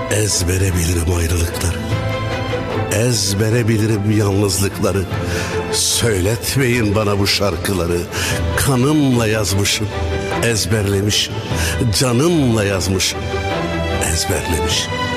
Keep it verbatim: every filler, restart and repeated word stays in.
Ezbere bilirim ayrılıkları, ezbere bilirim yalnızlıkları. Söyletmeyin bana bu şarkıları. Kanımla yazmışım, ezberlemişim. Canımla yazmışım, ezberlemişim.